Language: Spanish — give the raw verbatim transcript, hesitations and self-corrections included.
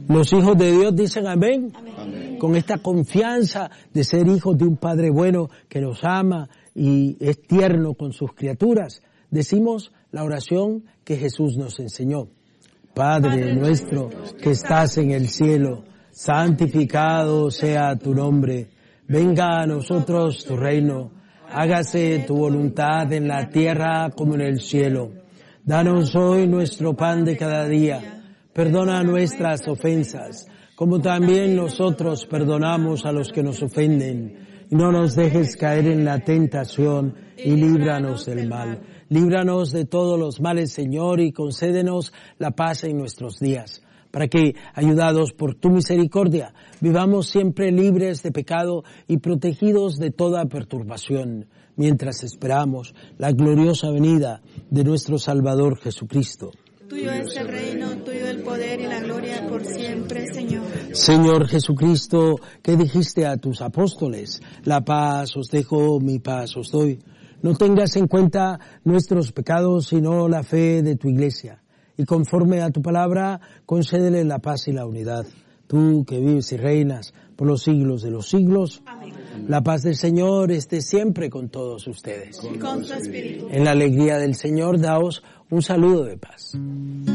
Los hijos de Dios dicen amén. Amén. Con esta confianza de ser hijos de un Padre bueno que nos ama y es tierno con sus criaturas, decimos la oración que Jesús nos enseñó. Padre nuestro que estás en el cielo, santificado sea tu nombre. Venga a nosotros tu reino. Hágase tu voluntad en la tierra como en el cielo. Danos hoy nuestro pan de cada día. Perdona nuestras ofensas, como también nosotros perdonamos a los que nos ofenden. Y no nos dejes caer en la tentación y líbranos del mal. Líbranos de todos los males, Señor, y concédenos la paz en nuestros días, para que, ayudados por tu misericordia, vivamos siempre libres de pecado y protegidos de toda perturbación, mientras esperamos la gloriosa venida de nuestro Salvador Jesucristo. Tuyo es el reino, tuyo el poder y la gloria por siempre, Señor. Señor Jesucristo, que dijiste a tus apóstoles, la paz os dejo, mi paz os doy. No tengas en cuenta nuestros pecados, sino la fe de tu Iglesia. Y conforme a tu palabra, concédele la paz y la unidad. Tú que vives y reinas por los siglos de los siglos. Amén. La paz del Señor esté siempre con todos ustedes. Y con tu espíritu. En la alegría del Señor, daos un saludo de paz.